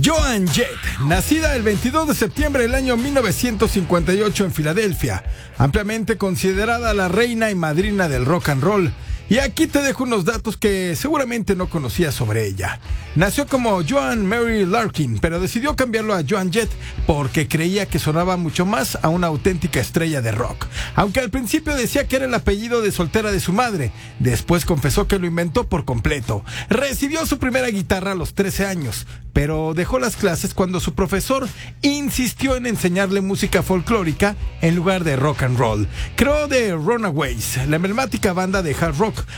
Joan Jett, nacida el 22 de septiembre del año 1958 en Filadelfia, ampliamente considerada la reina y madrina del rock and roll. Y aquí te dejo unos datos que seguramente no conocías sobre ella. Nació como Joan Mary Larkin, pero decidió cambiarlo a Joan Jett porque creía que sonaba mucho más a una auténtica estrella de rock. Aunque al principio decía que era el apellido de soltera de su madre, después confesó que lo inventó por completo. Recibió su primera guitarra a los 13 años, pero dejó las clases cuando su profesor insistió en enseñarle música folclórica en lugar de rock and roll. Creó The Runaways, la emblemática banda de hard rock